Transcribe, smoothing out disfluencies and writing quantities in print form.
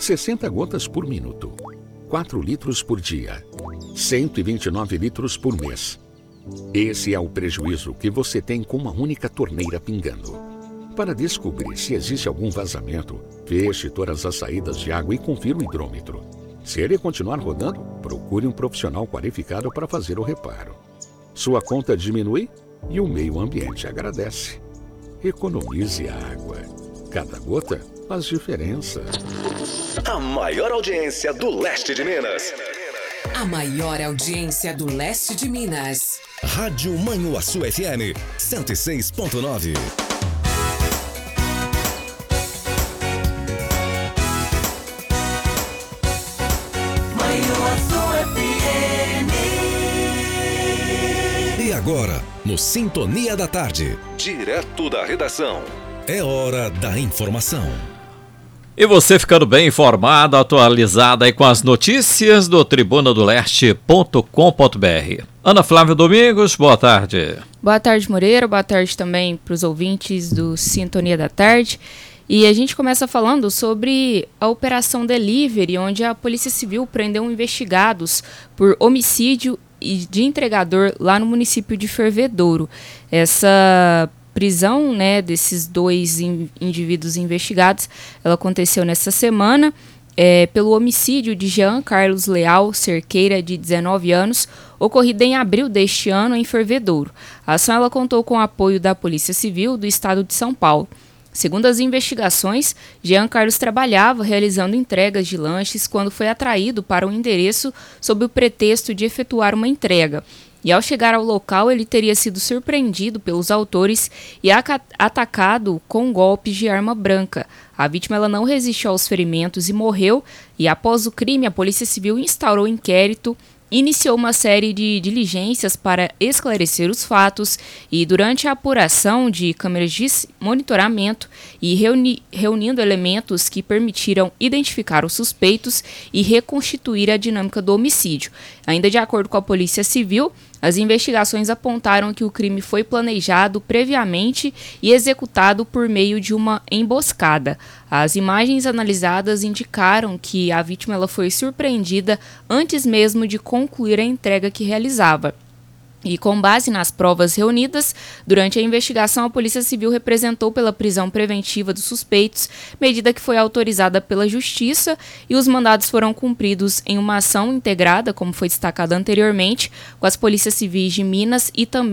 60 gotas por minuto, 4 litros por dia, 129 litros por mês. Esse é o prejuízo que você tem com uma única torneira pingando. Para descobrir se existe algum vazamento, feche todas as saídas de água e confira o hidrômetro. Se ele continuar rodando, procure um profissional qualificado para fazer o reparo. Sua conta diminui e o meio ambiente agradece. Economize a água. Cada gota faz diferença. A maior audiência do leste de Minas. A maior audiência do leste de Minas. Rádio Manhuaçu FM 106.9. E agora, no Sintonia da Tarde, direto da redação, é hora da informação. E você ficando bem informado, atualizado aí com as notícias do tribunadoleste.com.br. Ana Flávia Domingos, boa tarde. Boa tarde, Moreira. Boa tarde também para os ouvintes do Sintonia da Tarde. E a gente começa falando sobre a Operação Delivery, onde a Polícia Civil prendeu investigados por homicídio de entregador lá no município de Fervedouro. Essa prisão, desses dois indivíduos investigados, ela aconteceu nesta semana pelo homicídio de Jean Carlos Leal Cerqueira, de 19 anos, ocorrido em abril deste ano em Fervedouro. A ação ela contou com o apoio da Polícia Civil do Estado de São Paulo. Segundo as investigações, Jean Carlos trabalhava realizando entregas de lanches quando foi atraído para um endereço sob o pretexto de efetuar uma entrega. E ao chegar ao local, ele teria sido surpreendido pelos autores e atacado com golpes de arma branca. A vítima ela não resistiu aos ferimentos e morreu, e após o crime, a Polícia Civil instaurou inquérito, iniciou uma série de diligências para esclarecer os fatos e, durante a apuração de câmeras de monitoramento e reunindo elementos que permitiram identificar os suspeitos e reconstituir a dinâmica do homicídio. Ainda de acordo com a Polícia Civil, as investigações apontaram que o crime foi planejado previamente e executado por meio de uma emboscada. As imagens analisadas indicaram que a vítima ela foi surpreendida antes mesmo de concluir a entrega que realizava. E com base nas provas reunidas, durante a investigação, a Polícia Civil representou pela prisão preventiva dos suspeitos, medida que foi autorizada pela Justiça, e os mandados foram cumpridos em uma ação integrada, como foi destacado anteriormente, com as Polícias Civis de Minas e também